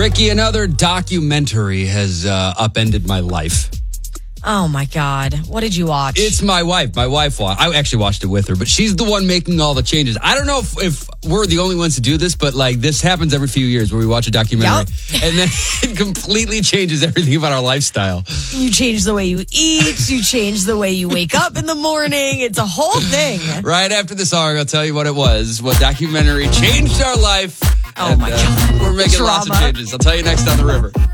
Ricky, another documentary has upended my life. Oh, my God. What did you watch? It's my wife. My wife watched. I actually watched it with her, but she's the one making all the changes. I don't know if we're the only ones to do this, but like this happens every few years where we watch a documentary and then it completely changes everything about our lifestyle. You change the way you eat. You change the way you wake up in the morning. It's a whole thing. Right after the song, I'll tell you what it was. What documentary changed our life. Oh, my God. We're making lots of changes. I'll tell you next on The River.